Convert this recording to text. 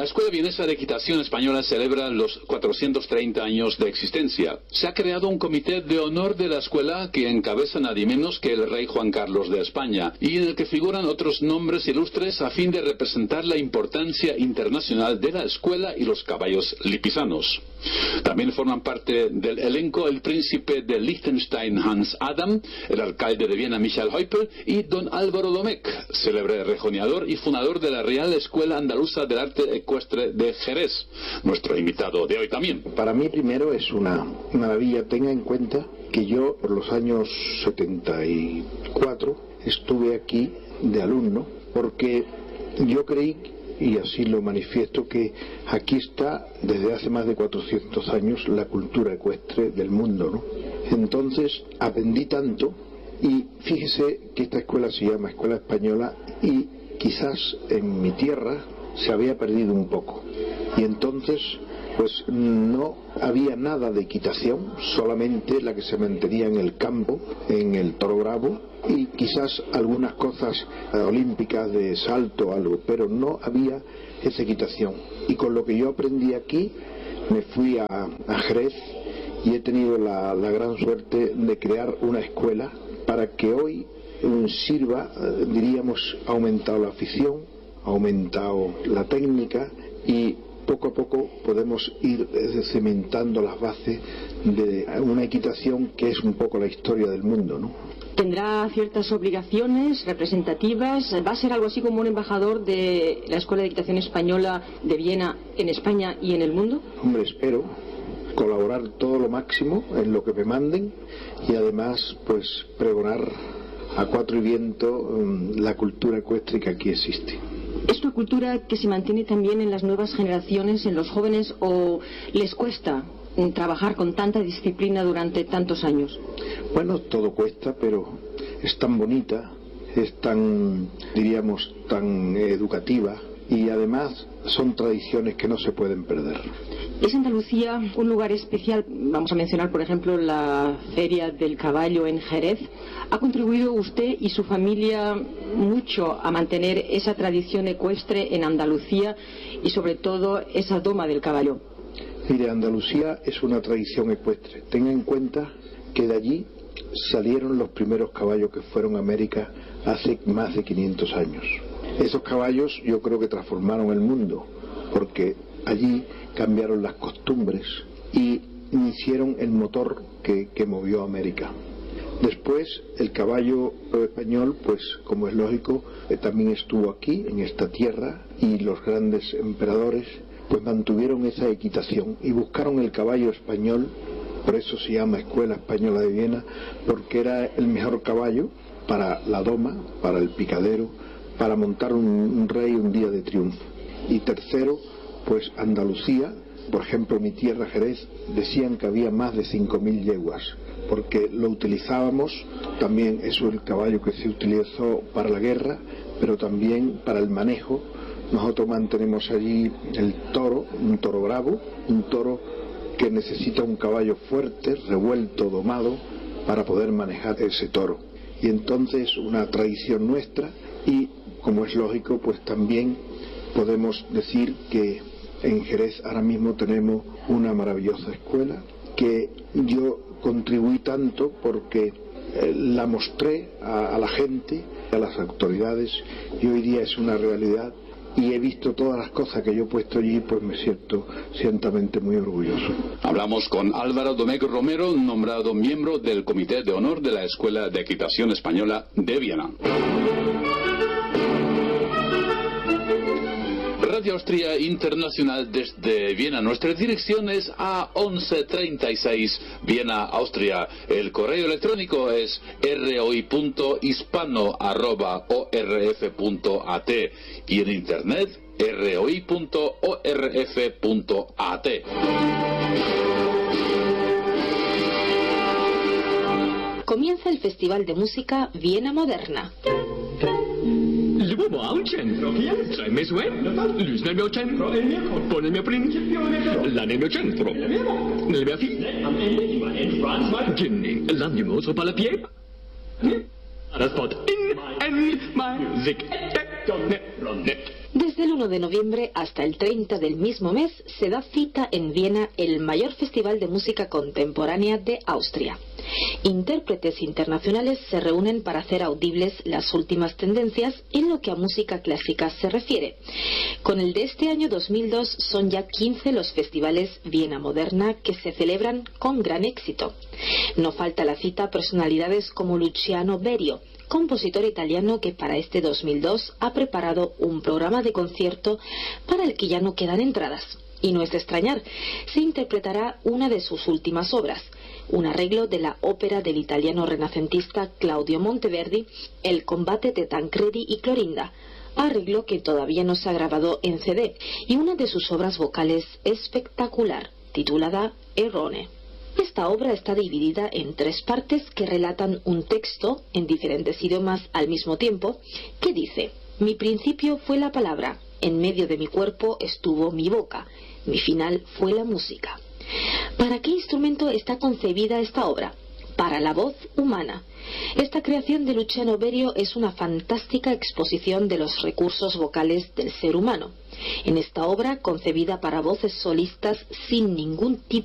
Escuela Vienesa de Equitación Española celebra los 430 años de existencia. Se ha creado un comité de honor de la escuela que encabeza nadie menos que el rey Juan Carlos de España y en el que figuran otros nombres ilustres a fin de representar la importancia internacional de la escuela y los caballos lipizanos. También forman parte del elenco el príncipe de Liechtenstein Hans Adam, el alcalde de Viena Michael Heupel y don Álvaro Domecq, célebre rejoneador y fundador de la Real Escuela Andaluza del Arte Ecuestre de Jerez, nuestro invitado de hoy también. Para mí primero es una maravilla. Tenga en cuenta que yo por los años 74 estuve aquí de alumno porque yo creí, y así lo manifiesto, que aquí está desde hace más de 400 años la cultura ecuestre del mundo, ¿no? Entonces aprendí tanto y fíjese que esta escuela se llama Escuela Española y quizás en mi tierra se había perdido un poco y entonces pues no había nada de equitación, solamente la que se mantenía en el campo, en el toro bravo y quizás algunas cosas olímpicas de salto, algo, pero no había esa equitación. Y con lo que yo aprendí aquí me fui a Jerez y he tenido la gran suerte de crear una escuela para que hoy sirva, diríamos, ha aumentado la afición, ha aumentado la técnica y poco a poco podemos ir cimentando las bases de una equitación que es un poco la historia del mundo, ¿no? ¿Tendrá ciertas obligaciones representativas? ¿Va a ser algo así como un embajador de la Escuela de Equitación Española de Viena en España y en el mundo? Hombre, espero colaborar todo lo máximo en lo que me manden y además pues pregonar a cuatro y viento la cultura ecuestre que aquí existe. ¿Es una cultura que se mantiene también en las nuevas generaciones, en los jóvenes, o les cuesta trabajar con tanta disciplina durante tantos años? Bueno, todo cuesta, pero es tan bonita, es tan, diríamos, tan educativa y además son tradiciones que no se pueden perder. ¿Es Andalucía un lugar especial? Vamos a mencionar, por ejemplo, la Feria del Caballo en Jerez. ¿Ha contribuido usted y su familia mucho a mantener esa tradición ecuestre en Andalucía y sobre todo esa doma del caballo? Mire, Andalucía es una tradición ecuestre. Tenga en cuenta que de allí salieron los primeros caballos que fueron a América hace más de 500 años. Esos caballos yo creo que transformaron el mundo, porque allí cambiaron las costumbres y hicieron el motor que movió a América. Después el caballo español, pues como es lógico, también estuvo aquí, en esta tierra, y los grandes emperadores pues mantuvieron esa equitación y buscaron el caballo español, por eso se llama Escuela Española de Viena, porque era el mejor caballo para la doma, para el picadero, para montar un rey un día de triunfo. Y tercero, pues Andalucía, por ejemplo mi tierra Jerez, decían que había más de 5.000 yeguas, porque lo utilizábamos también, eso es el caballo que se utilizó para la guerra, pero también para el manejo. Nosotros mantenemos allí el toro, un toro bravo, un toro que necesita un caballo fuerte, revuelto, domado, para poder manejar ese toro. Y entonces una tradición nuestra y, como es lógico, pues también podemos decir que en Jerez ahora mismo tenemos una maravillosa escuela que yo contribuí tanto porque la mostré a la gente, a las autoridades, y hoy día es una realidad y he visto todas las cosas que yo he puesto allí, pues me siento ciertamente muy orgulloso. Hablamos con Álvaro Domecq Romero, nombrado miembro del Comité de Honor de la Escuela de Equitación Española de Viena. Radio Austria Internacional desde Viena. Nuestra dirección es A1136 Viena, Austria. El correo electrónico es roi.hispano@orf.at y en internet roi.orf.at. Comienza el Festival de Música Viena Moderna. L'uomo ha un centro, tra il mio suono, lui nel mio centro, poi nel mio principio, là nel mio centro, nella mia fine, Ginny, l'animoso palapiede, spot in and my music, Desde el 1 de noviembre hasta el 30 del mismo mes se da cita en Viena el mayor festival de música contemporánea de Austria. Intérpretes internacionales se reúnen para hacer audibles las últimas tendencias en lo que a música clásica se refiere. Con el de este año 2002 son ya 15 los festivales Viena Moderna que se celebran con gran éxito. No falta la cita a personalidades como Luciano Berio, compositor italiano que para este 2002 ha preparado un programa de concierto para el que ya no quedan entradas. Y no es de extrañar, se interpretará una de sus últimas obras, un arreglo de la ópera del italiano renacentista Claudio Monteverdi, El combate de Tancredi y Clorinda, arreglo que todavía no se ha grabado en CD, y una de sus obras vocales espectacular, titulada Errone. Esta obra está dividida en 3 partes que relatan un texto en diferentes idiomas al mismo tiempo, que dice: mi principio fue la palabra, en medio de mi cuerpo estuvo mi boca, mi final fue la música. ¿Para qué instrumento está concebida esta obra? Para la voz humana. Esta creación de Luciano Berio es una fantástica exposición de los recursos vocales del ser humano. En esta obra, concebida para voces solistas sin ningún tipo